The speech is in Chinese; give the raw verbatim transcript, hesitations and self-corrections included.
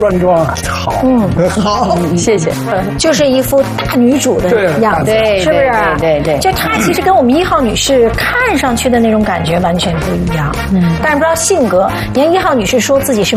端庄好，嗯，好， 谢谢。 就是一副大女主的样子， 对， 是不是？ 对对对。 就她其实跟我们一号女士看上去的那种感觉完全不一样，嗯，但是不知道性格。你看一号女士说自己是